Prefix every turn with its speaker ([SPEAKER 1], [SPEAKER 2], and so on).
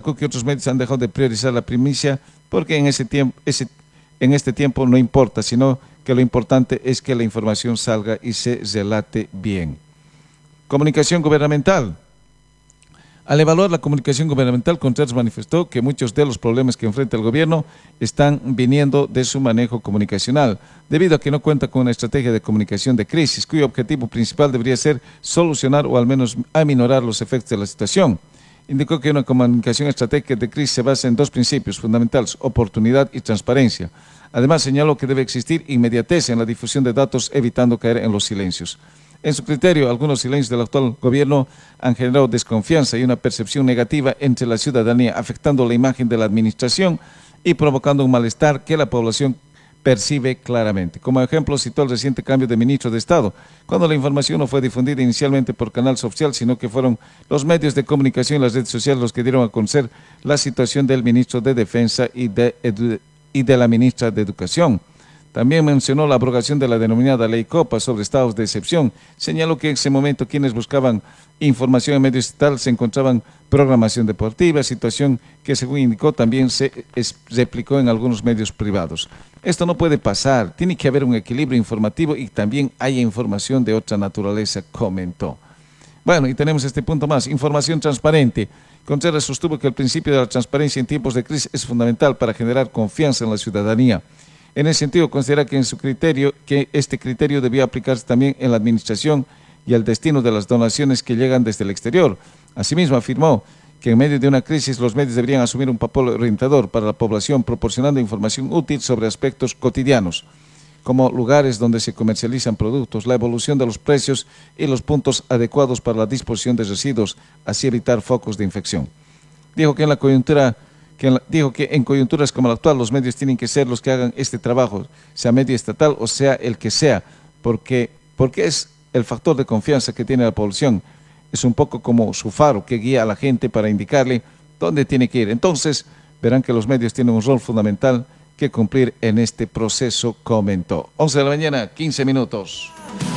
[SPEAKER 1] Remarcó que otros medios han dejado de priorizar la primicia porque en este tiempo no importa, sino que lo importante es que la información salga y se relate bien. Comunicación gubernamental. Al evaluar la comunicación gubernamental, Contreras manifestó que muchos de los problemas que enfrenta el gobierno están viniendo de su manejo comunicacional, debido a que no cuenta con una estrategia de comunicación de crisis, cuyo objetivo principal debería ser solucionar o al menos aminorar los efectos de la situación. Indicó que una comunicación estratégica de crisis se basa en dos principios fundamentales: oportunidad y transparencia. Además, señaló que debe existir inmediatez en la difusión de datos, evitando caer en los silencios. En su criterio, algunos silencios del actual gobierno han generado desconfianza y una percepción negativa entre la ciudadanía, afectando la imagen de la administración y provocando un malestar que la población percibe claramente. Como ejemplo, citó el reciente cambio de ministro de Estado, cuando la información no fue difundida inicialmente por canal oficial, sino que fueron los medios de comunicación y las redes sociales los que dieron a conocer la situación del ministro de Defensa y de la ministra de Educación. También mencionó la abrogación de la denominada Ley Copa sobre estados de excepción. Señaló que en ese momento quienes buscaban información en medios estatales se encontraban programación deportiva, situación que, según indicó, también se replicó en algunos medios privados. Esto no puede pasar, tiene que haber un equilibrio informativo y también haya información de otra naturaleza, comentó. Bueno, y tenemos este punto más: información transparente. Contreras sostuvo que el principio de la transparencia en tiempos de crisis es fundamental para generar confianza en la ciudadanía. En ese sentido, considera que este criterio debía aplicarse también en la administración y el destino de las donaciones que llegan desde el exterior. Asimismo, afirmó que en medio de una crisis los medios deberían asumir un papel orientador para la población, proporcionando información útil sobre aspectos cotidianos, como lugares donde se comercializan productos, la evolución de los precios y los puntos adecuados para la disposición de residuos, así evitar focos de infección. Dijo que en coyunturas como la actual los medios tienen que ser los que hagan este trabajo, sea medio estatal o sea el que sea, porque es el factor de confianza que tiene la población. Es un poco como su faro que guía a la gente para indicarle dónde tiene que ir. Entonces verán que los medios tienen un rol fundamental que cumplir en este proceso, comentó. 11 de la mañana, 15 minutos.